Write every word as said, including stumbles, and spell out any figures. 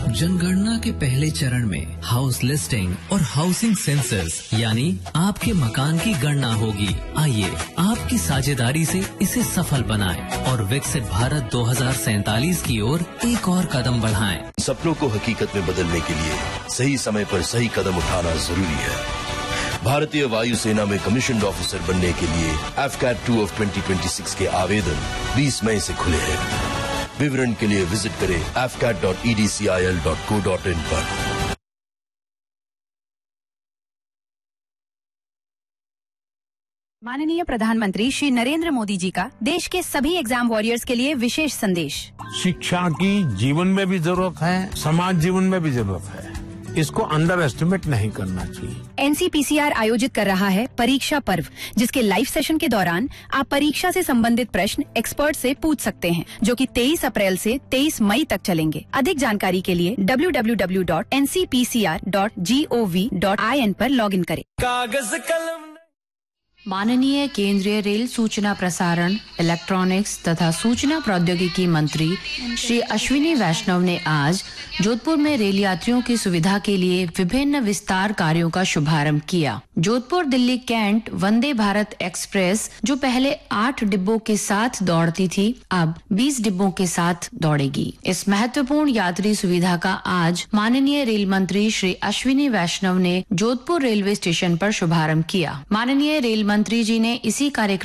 जनगणना के पहले चरण में हाउस लिस्टिंग और हाउसिंग सेंसस यानी आपके मकान की गणना होगी। आइए आपकी साझेदारी से इसे सफल बनाएं और विकसित भारत दो हज़ार सैंतालीस की ओर एक और कदम बढ़ाएं। सपनों को हकीकत में बदलने के लिए सही समय पर सही कदम उठाना जरूरी है। भारतीय वायुसेना में कमीशन्ड ऑफिसर बनने के लिए F cat two of twenty twenty six के आवेदन बीस मई से खुले हैं। विवरण के लिए विजिट करें F cat dot E D C I L dot co dot in पर। माननीय प्रधानमंत्री श्री नरेंद्र मोदी जी का देश के सभी एग्जाम वॉरियर्स के लिए विशेष संदेश। शिक्षा की जीवन में भी जरूरत है, समाज जीवन में भी जरूरत है। इसको अंडर एस्टिमेट नहीं करना चाहिए। N C P C R आयोजित कर रहा है परीक्षा पर्व, जिसके लाइव सेशन के दौरान आप परीक्षा से संबंधित प्रश्न एक्सपर्ट से पूछ सकते हैं, जो कि तेईस अप्रैल से तेईस मई तक चलेंगे। अधिक जानकारी के लिए W W W dot N C P C R dot G O V dot I N पर लॉग इन करें। कागज कलम। माननीय केंद्रीय रेल सूचना प्रसारण, इलेक्ट्रॉनिक्स तथा सूचना प्रौद्योगिकी मंत्री श्री अश्विनी वैष्णव ने आज जोधपुर में रेल यात्रियों की सुविधा के लिए विभिन्न विस्तार कार्यों का शुभारंभ किया। जोधपुर दिल्ली कैंट वंदे भारत एक्सप्रेस, जो पहले आठ डिब्बों के साथ दौड़ती थी, अब बीस डिब्बों के साथ दौड़ेगी। इस महत्वपूर्ण यात्री सुविधा का आज माननीय रेल मंत्री श्री अश्विनी वैष्णव ने जोधपुर रेलवे स्टेशन पर शुभारंभ किया। माननीय रेल मंत्री जी ने इसी कार्यक्रम